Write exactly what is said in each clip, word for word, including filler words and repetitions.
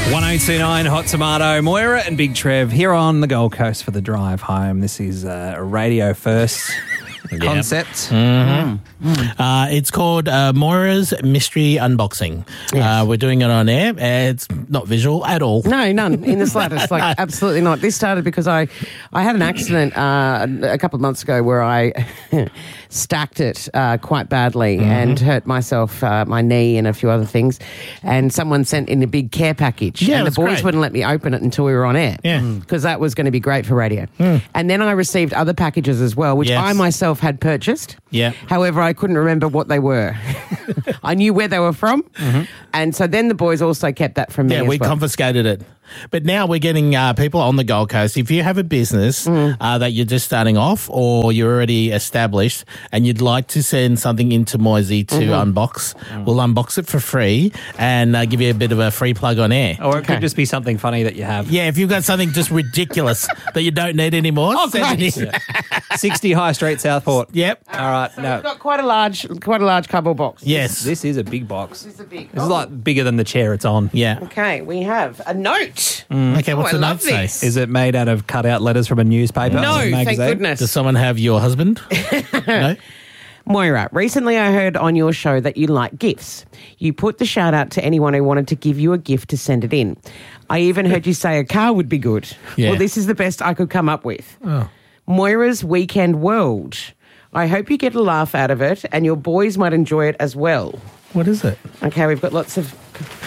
one oh two nine Hot Tomato, Moira and Big Trev here on the Gold Coast for the drive home. This is uh, a radio first concept. Mm-hmm. Mm. Uh, it's called uh, Moira's Mystery Unboxing. Yes. Uh, we're doing it on air. Uh, it's not visual at all. No, none in the slightest. Like absolutely not. This started because I, I had an accident uh, a couple of months ago where I stacked it uh, quite badly mm-hmm. and hurt myself, uh, my knee and a few other things. And someone sent in a big care package. Yeah, and the boys great. wouldn't let me open it until we were on air. Yeah. Because that was going to be great for radio. Mm. And then I received other packages as well, which yes. I myself had purchased. Yeah. However, I couldn't remember what they were. I knew where they were from. Mm-hmm. And so then the boys also kept that from me Yeah, as we well. confiscated it. But now we're getting uh, people on the Gold Coast. If you have a business mm. uh, that you're just starting off or you're already established and you'd like to send something into Moisey to mm-hmm. unbox, mm. we'll unbox it for free and uh, give you a bit of a free plug on air. Or it okay. could just be something funny that you have. Yeah, if you've got something just ridiculous that you don't need anymore, oh, send it in. Yeah. sixty High Street, Southport. Yep. All right. So no. we've got quite a large, quite a large cardboard box. Yes. This, this is a big box. This is a big. This oh. is like bigger than the chair it's on. Yeah. Okay, we have a note. Mm. Okay, what's oh, the I note say? this. Is it made out of cut out letters from a newspaper? No, or a thank magazine? goodness. Does someone have your husband? No? Moira, recently I heard on your show that you like gifts. You put the shout out to anyone who wanted to give you a gift to send it in. I even heard you say a car would be good. Yeah. Well, this is the best I could come up with. Oh. Moira's Weekend World. I hope you get a laugh out of it and your boys might enjoy it as well. What is it? Okay, we've got lots of...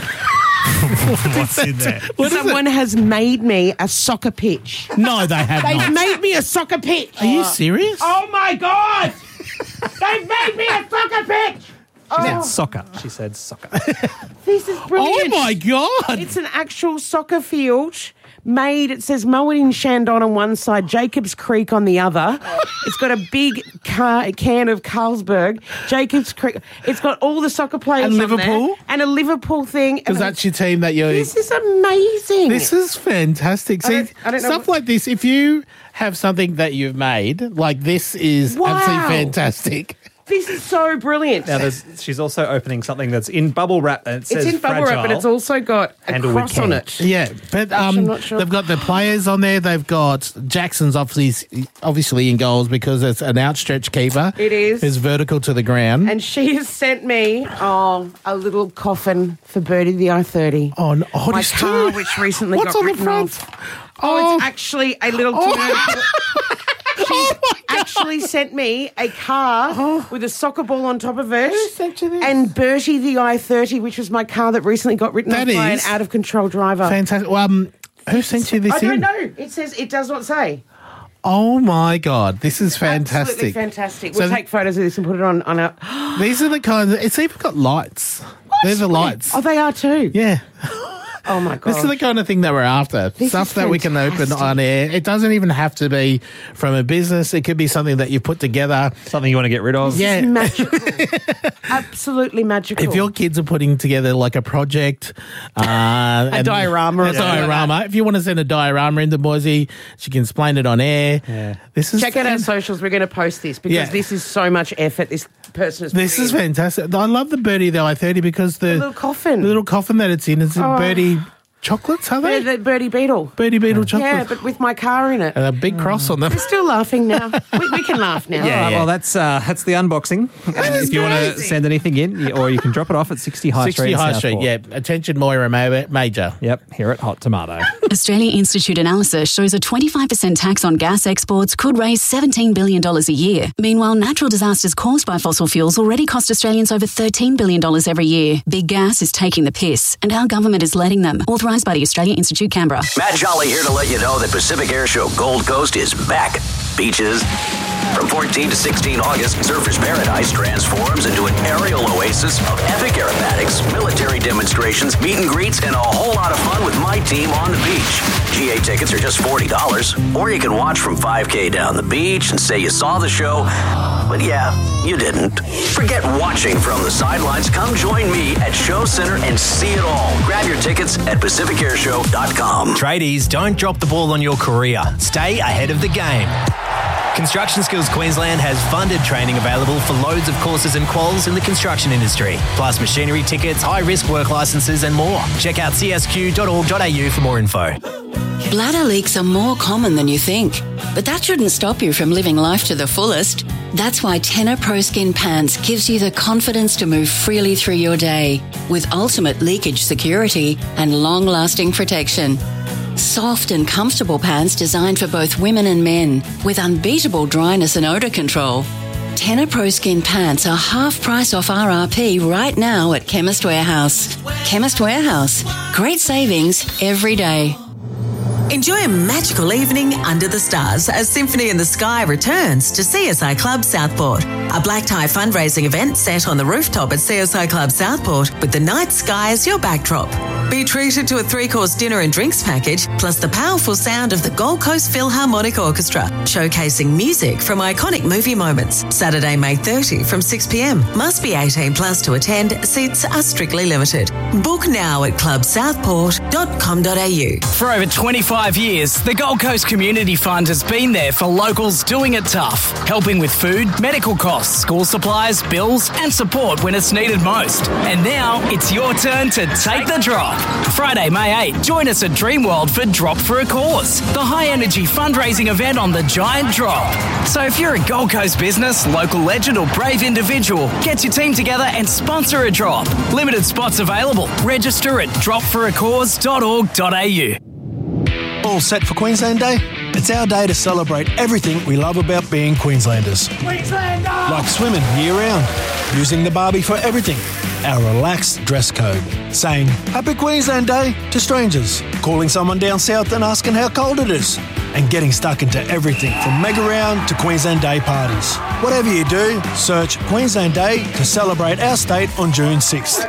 What's in there? What Someone has made me a soccer pitch. No, they have They've not. made me a soccer pitch. Are you serious? Oh, my God. They've made me a soccer pitch. She said Oh, soccer. She said soccer. this is Oh, brilliant. my God. It's an actual soccer field made, it says Moen in Shandon on one side, Jacobs Creek on the other. It's got a big car, can of Carlsberg, Jacobs Creek. It's got all the soccer players And on there, Liverpool? and a Liverpool thing. Because And that's your team that you're... This is amazing. This is fantastic. I See, don't- I don't know stuff what- like this, if you have something that you've made, like this is Wow. absolutely fantastic. This is so brilliant. Now, there's, she's also opening something that's in bubble wrap and it It's says in bubble fragile. wrap, but it's also got a Handle with cross on care. it. Yeah, but I'm um, not sure. they've got the players on there. They've got Jackson's obviously obviously in goals because it's an outstretched keeper. It is. It's vertical to the ground. And she has sent me oh, a little coffin for Birdie the I thirty. oh, no, oh, My this car, too. which recently What's got on the written front? off. Oh, Oh. it's actually a little... Oh. She's Oh, my God. actually sent me a car Oh. with a soccer ball on top of it. Who sent you this? And Bertie the I thirty, which was my car that recently got written That off by an is out-of-control driver. Fantastic. Well, um, who sent you this I in? don't know. It says, it does not say. Oh, my God. This is Absolutely fantastic. fantastic. So We'll th- take photos of this and put it on, on our... These are the kinds of... It's even got lights. There's the lights. Oh, they are too. Yeah. Oh, my God. This is the kind of thing that we're after. This Stuff is that we can open fantastic. on air. It doesn't even have to be from a business. It could be something that you put together. Something you want to get rid of. Yeah. magical. Absolutely magical. If your kids are putting together like a project, uh, a diorama or a something like diorama. If you want to send a diorama into Boise, she can explain it on air. Yeah. This is Check out our fan- socials. We're going to post this because Yeah. this is so much effort. This person has This put is in. fantastic. I love the Birdie the I thirty because the, The little coffin. the little coffin that it's in. It's a Oh. Birdie chocolates, are they? Yeah, the Birdie Beetle. Birdie Beetle chocolates. Yeah, but with my car in it. and a big cross on them. We're still laughing now. we, we can laugh now. All right, yeah. well, that's uh, that's the unboxing. is if you want to amazing. send anything in, you- or you can drop it off at sixty High sixty Street. in High Street, Southport. yeah. Attention, Moira Ma- Major. Yep, here at Hot Tomato. Australia Institute analysis shows a twenty-five percent tax on gas exports could raise seventeen billion dollars a year. Meanwhile, natural disasters caused by fossil fuels already cost Australians over thirteen billion dollars every year. Big gas is taking the piss, and our government is letting them. Authorised by the Australia Institute, Canberra. Matt Jolly here to let you know that Pacific Air Show Gold Coast is back. Beaches. From fourteenth to sixteenth August, Surfers Paradise transforms into an aerial oasis of epic aerobatics, military demonstrations, meet and greets, and a whole lot of fun with my team on the beach. G A tickets are just forty dollars, or you can watch from five K down the beach and say you saw the show, but yeah, you didn't. Forget watching from the sidelines. Come join me at Show Center and see it all. Grab your tickets at pacific air show dot com. Tradies, don't drop the ball on your career. Stay ahead of the game. Construction Skills Queensland has funded training available for loads of courses and quals in the construction industry, plus machinery tickets, high-risk work licences and more. Check out c s q dot org dot a u for more info. Bladder leaks are more common than you think, but that shouldn't stop you from living life to the fullest. That's why Tenor Pro Skin Pants gives you the confidence to move freely through your day with ultimate leakage security and long-lasting protection. Soft and comfortable pants designed for both women and men with unbeatable dryness and odour control. Tenor Pro Skin Pants are half price off R R P right now at Chemist Warehouse. Chemist Warehouse. Great savings every day. Enjoy a magical evening under the stars as Symphony in the Sky returns to C S I Club Southport. A black tie fundraising event set on the rooftop at C S I Club Southport with the night sky as your backdrop. Be treated to a three-course dinner and drinks package, plus the powerful sound of the Gold Coast Philharmonic Orchestra, showcasing music from iconic movie moments. Saturday, May thirtieth from six p m. Must be eighteen plus to attend. Seats are strictly limited. Book now at club southport dot com dot a u. For over twenty-five years, the Gold Coast Community Fund has been there for locals doing it tough, helping with food, medical costs, school supplies, bills, and support when it's needed most. And now it's your turn to take the drop. Friday, May eighth, join us at Dreamworld for Drop for a Cause, the high-energy fundraising event on the Giant Drop. So if you're a Gold Coast business, local legend or brave individual, get your team together and sponsor a drop. Limited spots available. Register at drop for a cause dot org dot a u. All set for Queensland Day? It's our day to celebrate everything we love about being Queenslanders. Queenslander! Like swimming year-round, using the barbie for everything, our relaxed dress code, saying Happy Queensland Day to strangers, calling someone down south and asking how cold it is, and getting stuck into everything from Mega Round to Queensland Day parties. Whatever you do, search Queensland Day to celebrate our state on June sixth.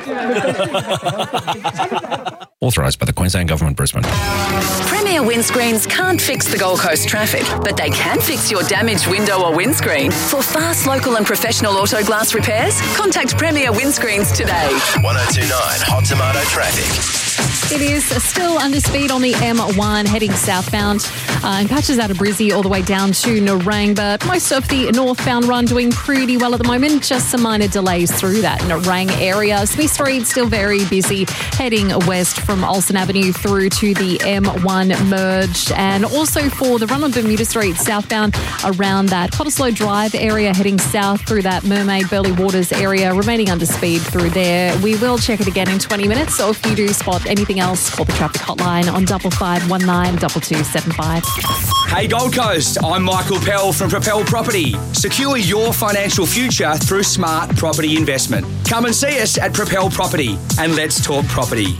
Authorised by the Queensland Government, Brisbane. Premier Windscreens can't fix the Gold Coast traffic, but they can fix your damaged window or windscreen. For fast, local and professional auto glass repairs, contact Premier Windscreens today. one oh two point nine Hot Tomato Traffic. It is still under speed on the M one heading southbound uh, and patches out of Brizzy all the way down to Nerang, but most of the northbound run doing pretty well at the moment. Just some minor delays through that Nerang area. Smith Street still very busy heading west from Olsen Avenue through to the M one merge, and also for the run on Bermuda Street southbound around that Cottesloe Drive area heading south through that Mermaid Burley Waters area, remaining under speed through there. We will check it again in twenty minutes, so if you do spot anything else, call the traffic hotline on double five one nine double two seven five. Hey Gold Coast, I'm Michael Pell from Propel Property. Secure your financial future through smart property investment. Come and see us at Propel Property and let's talk property.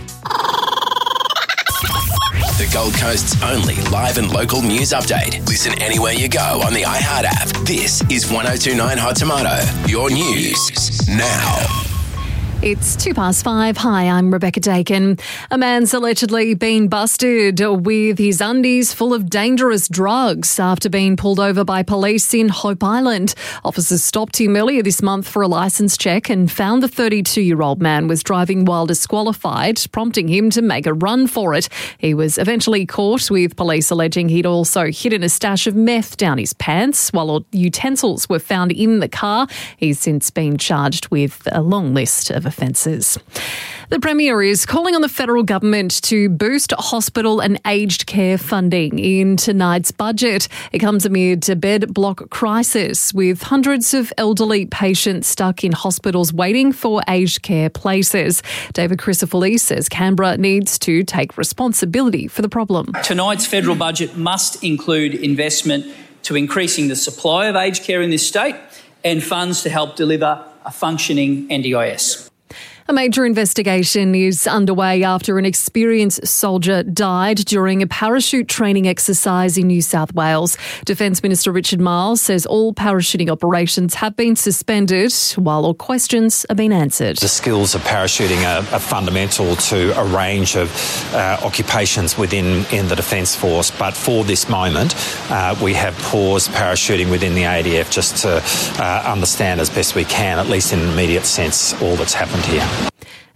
The Gold Coast's only live and local news update. Listen anywhere you go on the iHeart app. This is one oh two point nine Hot Tomato. Your news now. It's two past five. Hi, I'm Rebecca Dakin. A man's allegedly been busted with his undies full of dangerous drugs after being pulled over by police in Hope Island. Officers stopped him earlier this month for a licence check and found the thirty-two-year-old man was driving while disqualified, prompting him to make a run for it. He was eventually caught, with police alleging he'd also hidden a stash of meth down his pants, while utensils were found in the car. He's since been charged with a long list of offences. The Premier is calling on the federal government to boost hospital and aged care funding in tonight's budget. It comes amid a bed block crisis, with hundreds of elderly patients stuck in hospitals waiting for aged care places. David Crisafulli says Canberra needs to take responsibility for the problem. Tonight's federal budget must include investment to increasing the supply of aged care in this state and funds to help deliver a functioning N D I S. A major investigation is underway after an experienced soldier died during a parachute training exercise in New South Wales. Defence Minister Richard Marles says all parachuting operations have been suspended while all questions are being answered. The skills of parachuting are, are fundamental to a range of uh, occupations within in the Defence Force, but for this moment uh, we have paused parachuting within the A D F just to uh, understand as best we can, at least in an immediate sense, all that's happened here.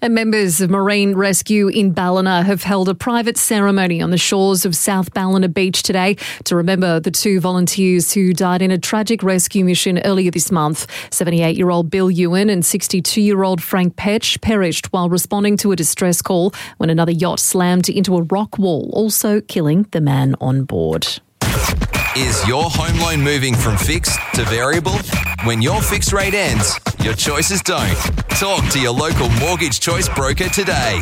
And members of Marine Rescue in Ballina have held a private ceremony on the shores of South Ballina Beach today to remember the two volunteers who died in a tragic rescue mission earlier this month. seventy-eight-year-old Bill Ewan and sixty-two-year-old Frank Petch perished while responding to a distress call when another yacht slammed into a rock wall, also killing the man on board. Is your home loan moving from fixed to variable? When your fixed rate ends, your choices don't. Talk to your local Mortgage Choice broker today.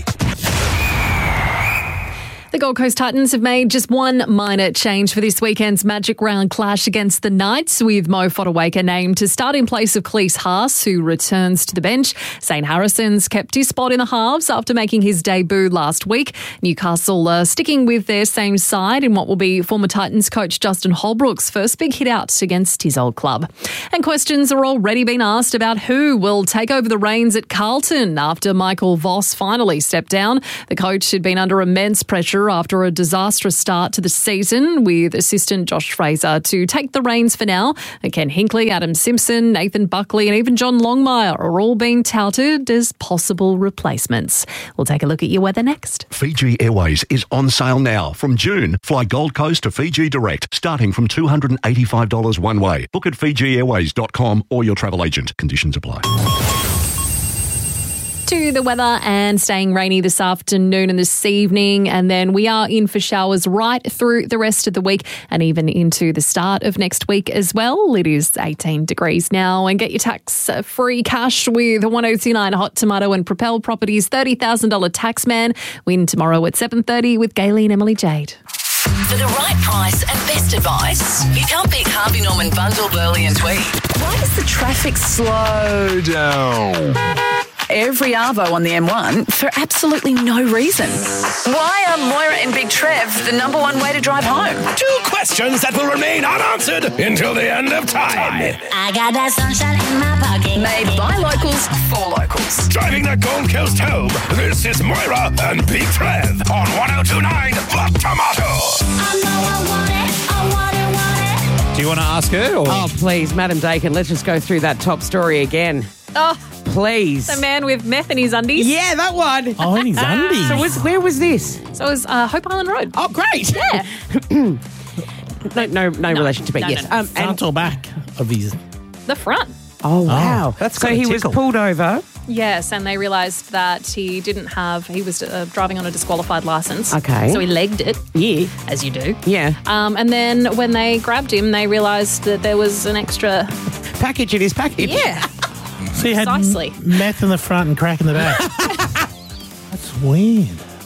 The Gold Coast Titans have made just one minor change for this weekend's Magic Round clash against the Knights, with Mo Fotuaika named to start in place of Cleese Haas, who returns to the bench. Zane Harrison's kept his spot in the halves after making his debut last week. Newcastle are sticking with their same side in what will be former Titans coach Justin Holbrook's first big hit out against his old club. And questions are already being asked about who will take over the reins at Carlton after Michael Voss finally stepped down. The coach had been under immense pressure after a disastrous start to the season, with assistant Josh Fraser to take the reins for now. Ken Hinkley, Adam Simpson, Nathan Buckley and even John Longmire are all being touted as possible replacements. We'll take a look at your weather next. Fiji Airways is on sale now. From June, fly Gold Coast to Fiji direct, starting from two hundred eighty-five dollars one way. Book at fiji airways dot com or your travel agent. Conditions apply. To the weather, and staying rainy this afternoon and this evening, and then we are in for showers right through the rest of the week and even into the start of next week as well. It is eighteen degrees now, and get your tax-free cash with one oh two nine Hot Tomato and Propel Properties thirty thousand dollars tax man. Win tomorrow at seven thirty with Gaylene and Emily Jade. For the right price and best advice, you can't beat Harvey Norman, Bundle, Burley and Tweed. Why does the traffic slow down? Every arvo on the M one for absolutely no reason. Why are Moira and Big Trev the number one way to drive home? Two questions that will remain unanswered until the end of time. I got that sunshine in my pocket. Made by locals for locals. Driving the Gold Coast home, this is Moira and Big Trev on one oh two nine Hot Tomato. I know I want it, I want it, want it. Do you want to ask her? Or? Oh, please, Madam Dakin, let's just go through that top story again. Oh, please. The man with meth in his undies. Yeah, that one. Oh, in his undies. So was, where was this? So it was uh, Hope Island Road. Oh, great. Yeah. no, no, no, no relation to me. No, yes. no, no. Um, Front or back of his... The front. Oh, wow. That's so he was pulled over. Yes, and they realised that he didn't have, he was uh, driving on a disqualified licence. Okay. So he legged it. Yeah. As you do. Yeah. Um, and then when they grabbed him, they realised that there was an extra... package in his package. Yeah. So he had Precisely. m- meth in the front and crack in the back. That's weird.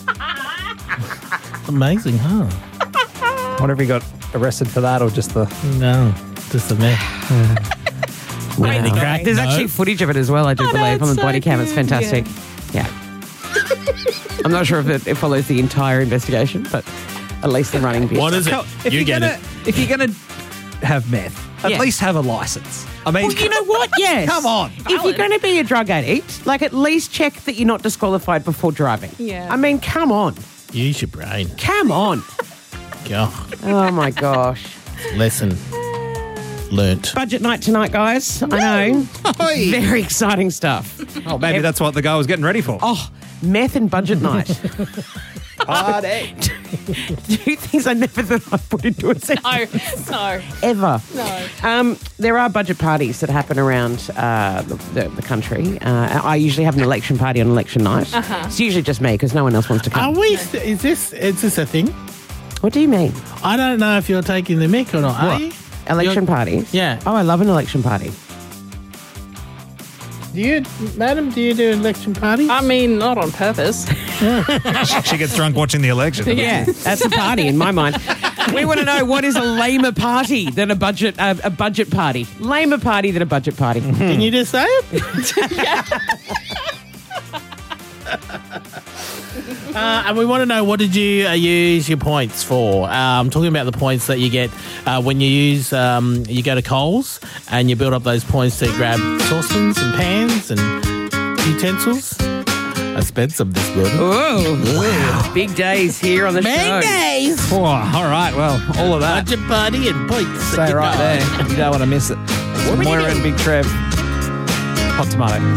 Amazing, huh? I wonder if he got arrested for that or just the... No, just the meth. Wow. Any crack? There's No. actually footage of it as well, I do Oh, believe, on the that's body so cam. It's good. fantastic. Yeah. I'm not sure if it, it follows the entire investigation, but at least the running bit. What is it? Come- If You you're get gonna, it. If you're going to have meth, at Yeah. least have a license. I mean, Well, you know what? Yes. Come on. If you're going to be a drug addict, like at least check that you're not disqualified before driving. Yeah. I mean, come on. Use your brain. Come on. God. Oh, my gosh. Lesson learnt. Budget night tonight, guys. I know. Very exciting stuff. Oh, maybe that's what the guy was getting ready for. Oh, meth and budget night. Party. Two things I never thought I'd put into a sentence. No, no. Ever. No. Um, there are budget parties that happen around uh, the, the, the country. Uh, I usually have an election party on election night. Uh-huh. It's usually just me because no one else wants to Are come. we? Is this? Is this a thing? What do you mean? I don't know if you're taking the mick or not. Are What? you? Election You're- parties? Yeah. Oh, I love an election party. Do you, madam? Do you do election parties? I mean, not on purpose. She gets drunk watching the election. Yeah, that's a party in my mind. We want to know, what is a lamer party than a budget uh, a budget party? Lamer party than a budget party. Can you just say it? Uh, and we want to know, what did you uh, use your points for? Uh, I'm talking about the points that you get uh, when you use, um, you go to Coles and you build up those points to grab saucepans and pans and utensils. I spent some this morning. Oh, wow. Big days here on the Big show. days. Oh, all right, well, all of that. Budget party and points. Stay right there. You don't want to miss it. It's Moira and Big Trev. Hot Tomato.